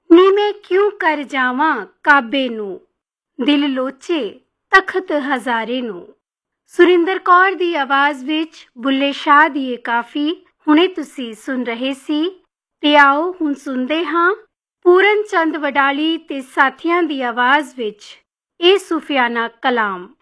ਨੀ ਮੈਂ ਕਿਉਂ ਕਰ ਜਾਵਾਂ ਕਾਬੇ ਨੂੰ, ਦਿਲ ਲੋਚੇ ਤਖਤ ਹਜ਼ਾਰੇ ਨੂੰ। ਸੁਰਿੰਦਰ ਕੌਰ ਦੀ ਆਵਾਜ਼ ਵਿੱਚ ਬੁੱਲੇ ਸ਼ਾਹ ਦੀ ਇਹ ਕਾਫੀ ਹੁਣੇ ਤੁਸੀਂ ਸੁਣ ਰਹੇ ਸੀ। ਤੇ ਆਓ ਹੁਣ ਸੁਣਦੇ ਹਾਂ ਪੂਰਨ ਚੰਦ ਵਡਾਲੀ ਤੇ ਸਾਥੀਆਂ ਦੀ ਆਵਾਜ਼ ਵਿੱਚ ਇਹ ਸੂਫੀਆਨਾ ਕਲਾਮ।